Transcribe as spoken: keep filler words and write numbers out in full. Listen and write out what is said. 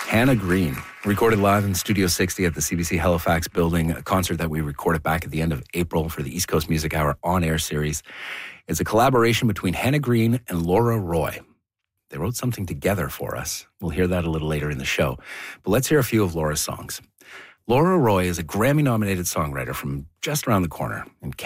Hannah Green, recorded live in Studio sixty at the C B C Halifax building, a concert that we recorded back at the end of April for the East Coast Music Hour on-air series. It's a collaboration between Hannah Green and Laura Roy. They wrote something together for us. We'll hear that a little later in the show. But let's hear a few of Laura's songs. Laura Roy is a Grammy-nominated songwriter from just around the corner in Canada.